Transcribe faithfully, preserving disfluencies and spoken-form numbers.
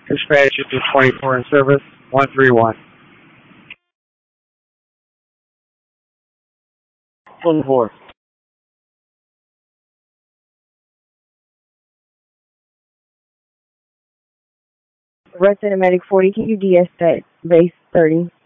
Dispatch to twenty-four in service, one three one. one four. Red Cinematic forty, can you de-escalate base thirty?